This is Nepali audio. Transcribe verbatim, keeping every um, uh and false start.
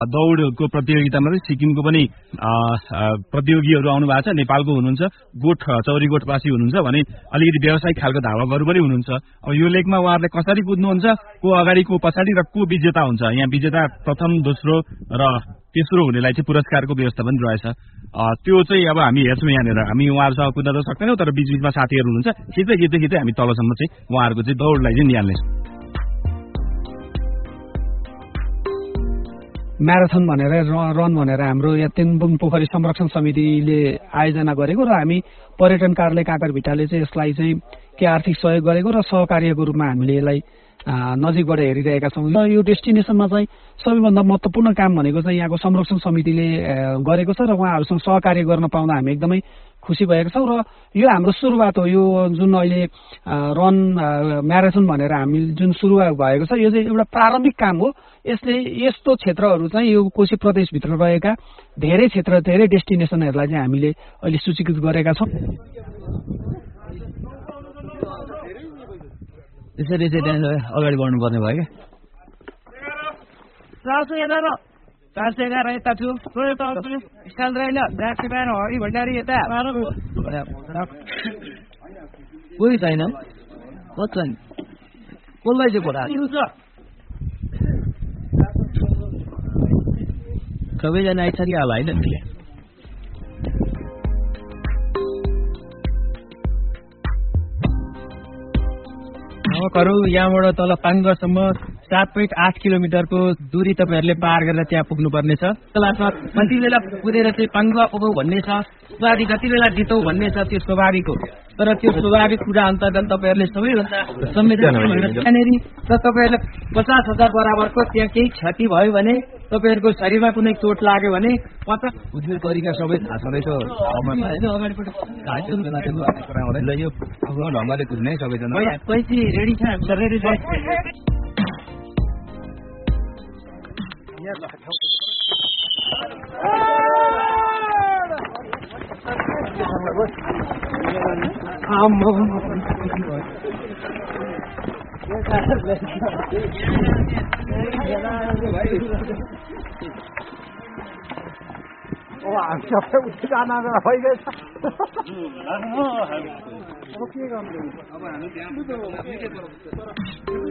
दौडको प्रतियोगितामा चाहिँ सिक्किमको पनि प्रतियोगीहरू आउनु भएको छ, नेपालको हुनुहुन्छ, गोठ चौरी गोठवासी हुनुहुन्छ भने अलिकति व्यावसायिक खालको धावकहरू पनि हुनुहुन्छ। अब यो लेकमा उहाँहरूले कसरी कुद्नुहुन्छ, को अगाडि को पछाडि र को विजेता हुन्छ, यहाँ विजेता प्रथम दोस्रो र तेस्रो हुनेलाई चाहिँ पुरस्कारको व्यवस्था पनि रहेछ। त्यो चाहिँ अब हामी हेर्छौँ यहाँनिर, हामी उहाँहरूसँग कुद्न त सक्दैनौँ, तर बिचबिचमा साथीहरू हुनुहुन्छ, खिच्दै खिच्दै खिच्दै हामी तलसम्म चाहिँ उहाँहरूको चाहिँ दौडलाई चाहिँ निहाल्नेछौँ। म्याराथन भनेर रन भनेर हाम्रो यहाँ तेन्बुङ पोखरी संरक्षण समितिले आयोजना गरेको र हामी पर्यटन कार्यालय काकरभिट्टाले चाहिँ यसलाई चाहिँ के आर्थिक सहयोग गरेको र सहकार्यको रूपमा हामीले यसलाई नजिकबाट हेरिरहेका छौँ। र यो डेस्टिनेसनमा चाहिँ सबैभन्दा महत्त्वपूर्ण काम भनेको चाहिँ यहाँको संरक्षण समितिले गरेको छ र उहाँहरूसँग सहकार्य गर्न पाउँदा हामी एकदमै खुसी भएका छौँ। र यो हाम्रो सुरुवात हो, यो जुन अहिले रन म्याराथन भनेर हामी जुन सुरुवात भएको छ यो चाहिँ एउटा प्रारम्भिक काम हो। यसले यस्तो क्षेत्रहरू चाहिँ यो कोशी प्रदेशभित्र रहेका धेरै क्षेत्र धेरै डेस्टिनेसनहरूलाई चाहिँ हामीले अहिले सूचीकृत गरेका छौँ। त्यसरी चाहिँ अगाडि बढ्नुपर्ने भयो क्या। चार सय एघार चार सय एघार यता छु स्टाइल रहेन ब्याग बिहान हरि भण्डारी यता कोही छैन बच्चन कसलाई चाहिँ खोला सबैजना आइसकिहाल्यो होइन। धावकहरू यहाँबाट तल पाङ्गरसम्म सात पोइन्ट आठ किलोमिटरको दूरी तपाईँहरूले पार गरेर त्यहाँ पुग्नुपर्नेछ। क्लासमा कति बेला कुदेर चाहिँ पाङ्ग पुगौँ भन्ने छ, स्वाभाविक कति बेला जितौँ भन्ने छ, त्यो स्वाभाविक हो। तर त्यो स्वाभाविक कुरा अन्तर्गत तपाईँहरूले सबैभन्दा संवेदनशील त्यहाँनिर र तपाईँहरूले पचास हजार बराबरको त्यहाँ केही क्षति भयो भने तपाईँहरूको शरीरमा कुनै चोट लाग्यो भने पचास कुद्ने तरिका सबै थाहा छँदैछ यो आफ्नो ढङ्गले कुद्ने सबैजना पैसा रेडी छ रेडी छ। सबै उठिरहन भइगएछ। अब हामी